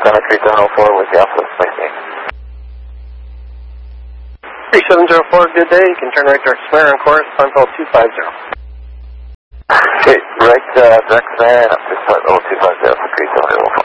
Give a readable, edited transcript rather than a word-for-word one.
Montana 3704 with the Alpha Spacing. 3704, good day. You can turn right direct snare on course, climb level 250. Okay, right direct snare up to flight level 250 for 3704.